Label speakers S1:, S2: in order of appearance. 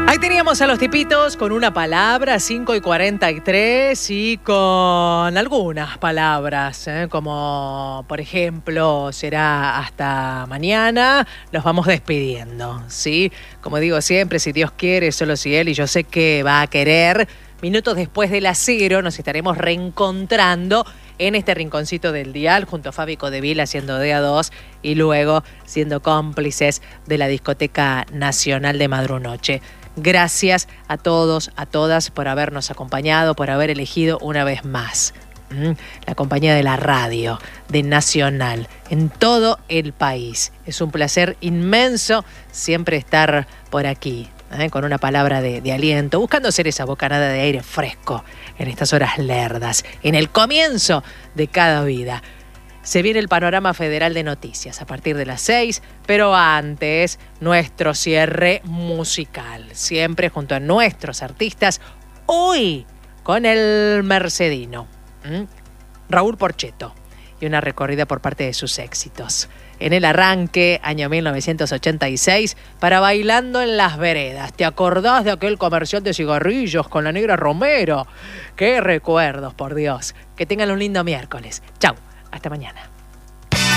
S1: Ahí teníamos a los tipitos con una palabra, 5:43, y con algunas palabras, como por ejemplo, será hasta mañana, los vamos despidiendo, ¿sí? Como digo siempre, si Dios quiere, solo si Él, y yo sé que va a querer, minutos después de las 0 nos estaremos reencontrando en este rinconcito del dial, junto a Fabi Codevil haciendo de a 2 y luego siendo cómplices de la Discoteca Nacional de Madrunoche. Gracias a todos, a todas por habernos acompañado, por haber elegido una vez más la compañía de la radio, de Nacional, en todo el país. Es un placer inmenso siempre estar por aquí, con una palabra de aliento, buscando ser esa bocanada de aire fresco en estas horas lerdas, en el comienzo de cada vida. Se viene el panorama federal de noticias a partir de las 6, pero antes nuestro cierre musical, siempre junto a nuestros artistas, hoy con el Mercedino, Raúl Porchetto, y una recorrida por parte de sus éxitos. En el arranque, año 1986, para Bailando en las Veredas. ¿Te acordás de aquel comercial de cigarrillos con la Negra Romero? ¡Qué recuerdos, por Dios! Que tengan un lindo miércoles. Chau. Hasta mañana.